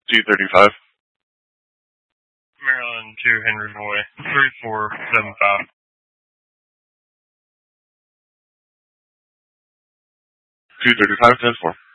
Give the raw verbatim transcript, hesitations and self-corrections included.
two thirty-five. Maryland to Henry Boy, three four seven five. two thirty-five, ten four.